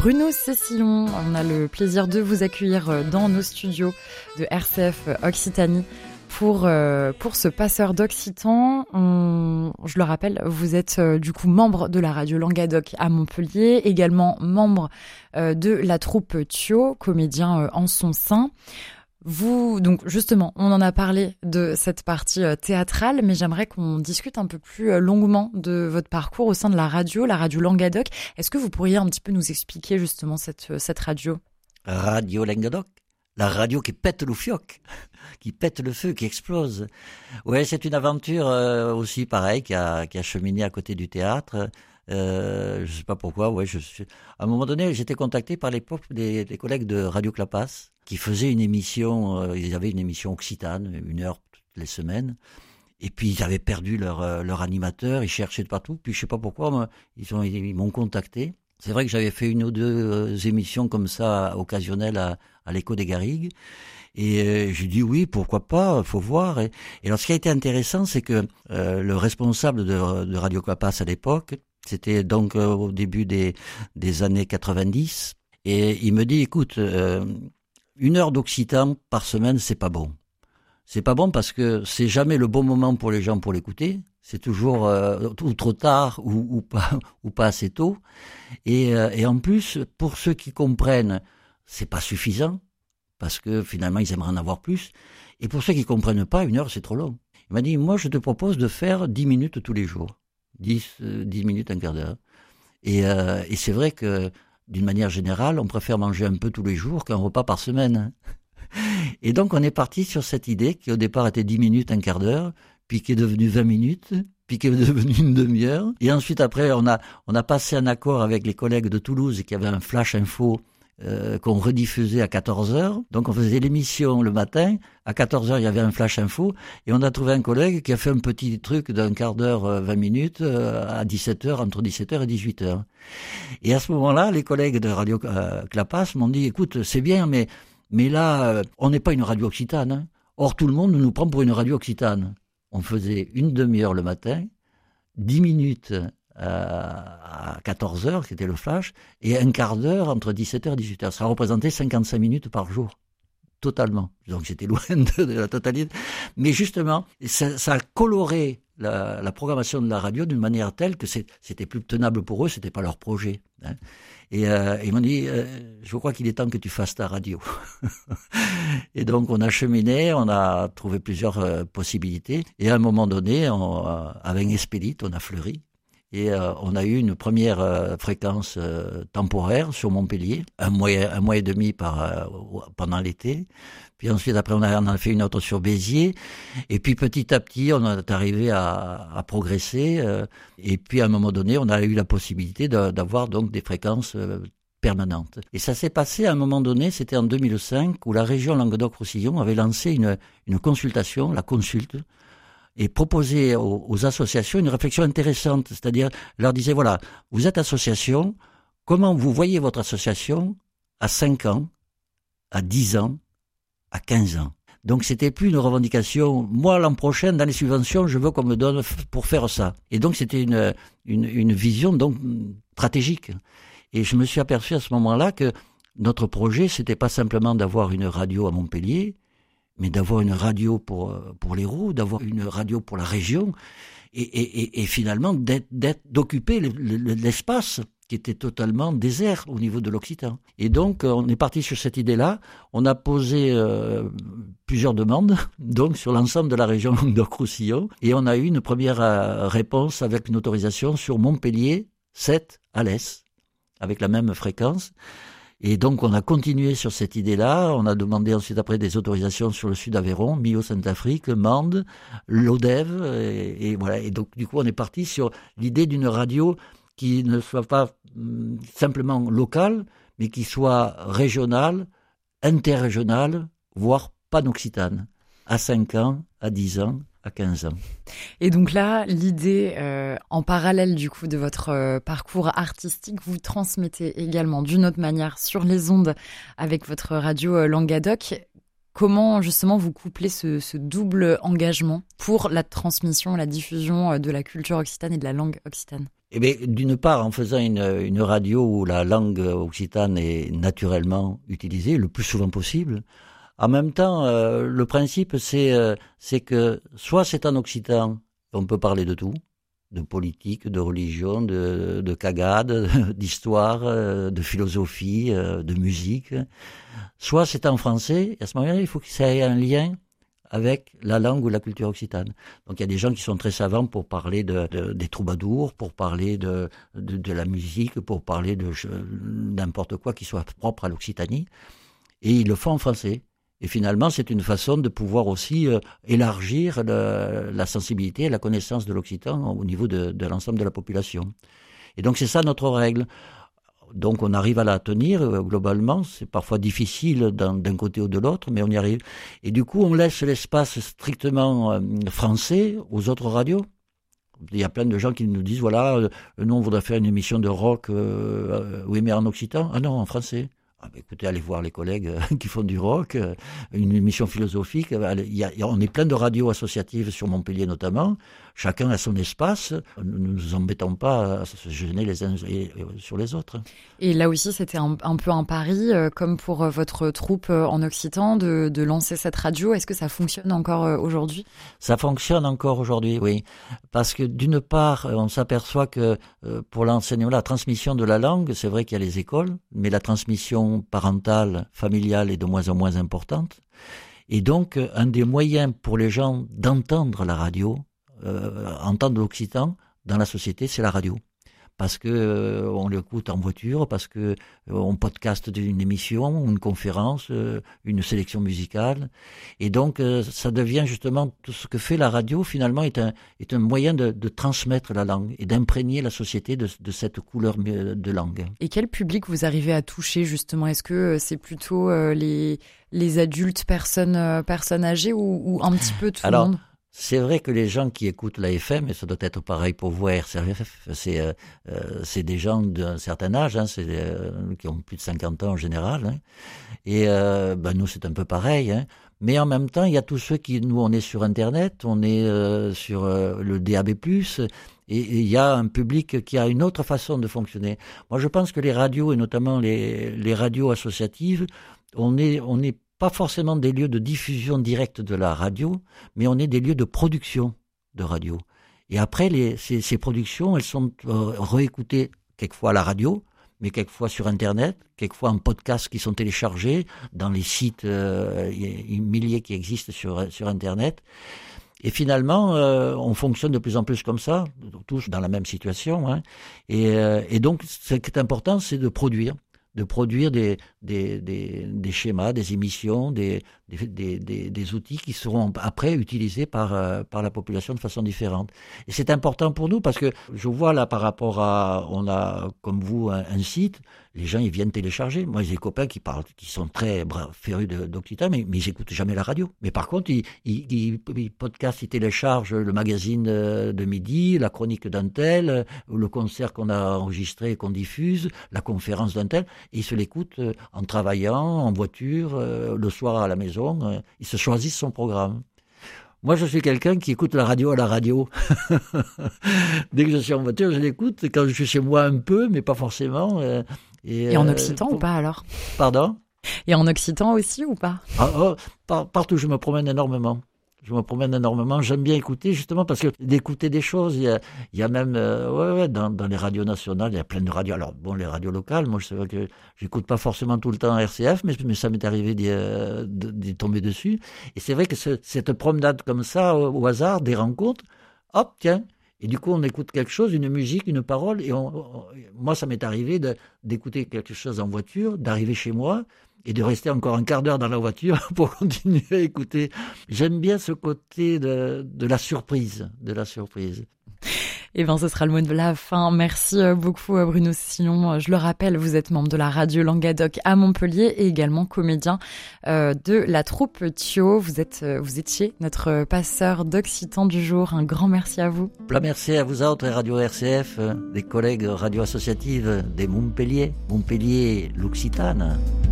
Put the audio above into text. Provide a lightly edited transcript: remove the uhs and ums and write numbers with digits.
Bruno Cécillon, on a le plaisir de vous accueillir dans nos studios de RCF Occitanie pour ce passeur d'Occitan. Je le rappelle, vous êtes du coup membre de la radio Languedoc à Montpellier, également membre de la troupe Thio, comédien en son sein. Vous, donc justement, on en a parlé de cette partie théâtrale, mais j'aimerais qu'on discute un peu plus longuement de votre parcours au sein de la radio Languedoc. Est-ce que vous pourriez un petit peu nous expliquer justement cette radio ? Radio Languedoc, la radio qui pète le fioc, qui pète le feu, qui explose. Ouais, c'est une aventure aussi pareil qui a cheminé à côté du théâtre. Je sais pas pourquoi. Ouais, à un moment donné, j'étais contacté par l'époque des collègues de Radio Clapas qui faisaient une émission. Ils avaient une émission occitane, 1 heure toutes les semaines. Et puis ils avaient perdu leur animateur. Ils cherchaient de partout. Puis je sais pas pourquoi, ils m'ont contacté. C'est vrai que j'avais fait 1 ou 2 émissions comme ça occasionnelles à l'Écho des Garrigues. Et j'ai dit oui, pourquoi pas, faut voir. Et alors ce qui a été intéressant, c'est que le responsable de Radio Clapas à l'époque, c'était donc au début des années 90, et il me dit, écoute, 1 heure d'occitan par semaine, c'est pas bon. C'est pas bon parce que c'est jamais le bon moment pour les gens pour l'écouter. C'est toujours ou trop tard ou pas assez tôt. Et en plus, pour ceux qui comprennent, c'est pas suffisant parce que finalement ils aimeraient en avoir plus. Et pour ceux qui comprennent pas, 1 heure c'est trop long. Il m'a dit, moi je te propose de faire 10 minutes tous les jours. 10 minutes, un quart d'heure. Et c'est vrai que, d'une manière générale, on préfère manger un peu tous les jours qu'un repas par semaine. Et donc, on est parti sur cette idée qui, au départ, était 10 minutes, un quart d'heure, puis qui est devenue 20 minutes, puis qui est devenue 1 demi-heure. Et ensuite, après, on a passé un accord avec les collègues de Toulouse qui avaient un flash info qu'on rediffusait à 14h. Donc on faisait l'émission le matin, à 14h il y avait un flash info, et on a trouvé un collègue qui a fait un petit truc d'1 quart d'heure, 20 minutes, à 17h, entre 17h et 18h. Et à ce moment-là, les collègues de Radio Clapas m'ont dit, écoute, c'est bien, mais là, on n'est pas une radio occitane. Hein. Or, tout le monde nous prend pour une radio occitane. On faisait 1 demi-heure le matin, 10 minutes à 14h, c'était le flash, et 1 quart d'heure entre 17h et 18h. Ça représentait 55 minutes par jour, totalement. Donc j'étais loin de la totalité. Mais justement, ça a coloré la programmation de la radio d'une manière telle que c'était plus tenable pour eux, c'était pas leur projet. Hein. Et ils m'ont dit, je crois qu'il est temps que tu fasses ta radio. Et donc on a cheminé, on a trouvé plusieurs possibilités, et à un moment donné, avec Espélite, on a fleuri. Et on a eu une première fréquence temporaire sur Montpellier, un mois et demi pendant l'été. Puis ensuite, après, on a fait une autre sur Béziers. Et puis petit à petit, on est arrivé à progresser. Et puis à un moment donné, on a eu la possibilité d'avoir donc des fréquences permanentes. Et ça s'est passé à un moment donné, c'était en 2005, où la région Languedoc-Roussillon avait lancé une consultation, la consulte, et proposer aux associations une réflexion intéressante, c'est-à-dire leur disait, voilà, vous êtes association, comment vous voyez votre association à 5 ans, à 10 ans, à 15 ans. Donc c'était plus une revendication, moi l'an prochain, dans les subventions, je veux qu'on me donne pour faire ça. Et donc c'était une vision donc stratégique. Et je me suis aperçu à ce moment-là que notre projet, c'était pas simplement d'avoir une radio à Montpellier, mais d'avoir une radio pour l'Hérault, d'avoir une radio pour la région, et finalement d'occuper l'espace qui était totalement désert au niveau de l'Occitan. Et donc on est parti sur cette idée-là, on a posé plusieurs demandes, donc sur l'ensemble de la région Languedoc-Roussillon, et on a eu une première réponse avec une autorisation sur Montpellier 7 à l'Est, avec la même fréquence. Et donc, on a continué sur cette idée-là. On a demandé ensuite après des autorisations sur le sud Aveyron, Millau, Saint-Afrique, Mende, Lodève, et voilà. Et donc, du coup, on est parti sur l'idée d'une radio qui ne soit pas simplement locale, mais qui soit régionale, interrégionale, voire pan-occitane, à 5 ans, à 10 ans, à 15 ans. Et donc là, l'idée, en parallèle du coup de votre parcours artistique, vous transmettez également d'une autre manière sur les ondes avec votre radio Languedoc. Comment justement vous couplez ce double engagement pour la transmission, la diffusion de la culture occitane et de la langue occitane ? Eh bien, d'une part, en faisant une radio où la langue occitane est naturellement utilisée le plus souvent possible. En même temps, le principe, c'est que soit c'est en occitan, on peut parler de tout, de politique, de religion, de cagade, d'histoire, de philosophie, de musique. Soit c'est en français, et à ce moment-là, il faut que ça ait un lien avec la langue ou la culture occitane. Donc il y a des gens qui sont très savants pour parler des troubadours, pour parler de la musique, pour parler de n'importe quoi qui soit propre à l'Occitanie, et ils le font en français. Et finalement, c'est une façon de pouvoir aussi élargir la sensibilité et la connaissance de l'occitan au niveau de l'ensemble de la population. Et donc c'est ça notre règle. Donc on arrive à la tenir globalement, c'est parfois difficile d'un côté ou de l'autre, mais on y arrive. Et du coup, on laisse l'espace strictement français aux autres radios. Il y a plein de gens qui nous disent, voilà, nous on voudrait faire une émission de rock, oui mais en occitan. Ah non, en français. Ah ben écoutez, allez voir les collègues qui font du rock, une émission philosophique. On est plein de radios associatives sur Montpellier notamment. Chacun a son espace. Ne nous embêtons pas à se gêner les uns sur les autres. Et là aussi, c'était un peu un pari, comme pour votre troupe en occitan, de lancer cette radio. Est-ce que ça fonctionne encore aujourd'hui ? Ça fonctionne encore aujourd'hui, oui. Parce que d'une part, on s'aperçoit que pour l'enseignement, la transmission de la langue, c'est vrai qu'il y a les écoles, mais la transmission parentale, familiale est de moins en moins importante. Et donc, un des moyens pour les gens d'entendre la radio, entendre l'occitan dans la société, c'est la radio. Parce que on l'écoute en voiture, parce que on podcaste une émission, une conférence, une sélection musicale, et donc ça devient justement tout ce que fait la radio finalement est un moyen de transmettre la langue et d'imprégner la société de cette couleur de langue. Et quel public vous arrivez à toucher justement ? Est-ce que c'est plutôt les adultes, personnes âgées ou un petit peu tout le monde ? C'est vrai que les gens qui écoutent la FM, et ça doit être pareil pour vous à RCF, c'est des gens d'un certain âge, hein, qui ont plus de 50 ans en général. Hein. Et nous, c'est un peu pareil. Hein. Mais en même temps, il y a tous ceux nous, on est sur Internet, on est sur le DAB+, et il y a un public qui a une autre façon de fonctionner. Moi, je pense que les radios, et notamment les radios associatives, on est pas forcément des lieux de diffusion directe de la radio, mais on est des lieux de production de radio. Et après, ces productions, elles sont réécoutées quelquefois à la radio, mais quelquefois sur Internet, quelquefois en podcast qui sont téléchargés dans les sites milliers qui existent sur Internet. Et finalement, on fonctionne de plus en plus comme ça, tous dans la même situation. Hein. Et donc, ce qui est important, c'est de produire des schémas, des émissions, des outils qui seront après utilisés par la population de façon différente. Et c'est important pour nous parce que je vois là par rapport on a comme vous un site, les gens ils viennent télécharger. Moi j'ai des copains qui sont très férus d'occitan, mais ils écoutent jamais la radio. Mais par contre ils podcastent, ils téléchargent le magazine de midi, la chronique d'un tel, le concert qu'on a enregistré et qu'on diffuse, la conférence d'un tel. Et ils se l'écoutent en travaillant, en voiture, le soir à la maison. Ils se choisissent son programme. Moi, je suis quelqu'un qui écoute la radio à la radio. Dès que je suis en voiture, je l'écoute. Quand je suis chez moi, un peu, mais pas forcément. Et en occitan ou pas alors ? Pardon ? Et en occitan aussi ou pas ? Partout, je me promène énormément. J'aime bien écouter justement parce que d'écouter des choses, il y a même dans les radios nationales, il y a plein de radios. Alors bon, les radios locales, moi c'est vrai que j'écoute pas forcément tout le temps RCF, mais ça m'est arrivé d'y tomber dessus. Et c'est vrai que cette promenade comme ça au hasard, des rencontres, hop tiens. Et du coup, on écoute quelque chose, une musique, une parole. Et moi, ça m'est arrivé d'écouter quelque chose en voiture, d'arriver chez moi et de rester encore un quart d'heure dans la voiture pour continuer à écouter. J'aime bien ce côté de la surprise, Eh bien, ce sera le mot de la fin. Merci beaucoup, Bruno Cécillon. Je le rappelle, vous êtes membre de la radio Languedoc à Montpellier et également comédien de la troupe Thio. Vous étiez notre passeur d'occitan du jour. Un grand merci à vous. Merci à vous autres, Radio RCF, des collègues radio associatives des Montpellier, l'Occitane.